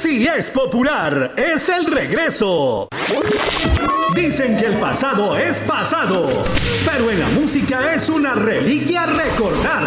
Si es popular, es el regreso. Dicen que el pasado es pasado, pero en la música es una reliquia a recordar.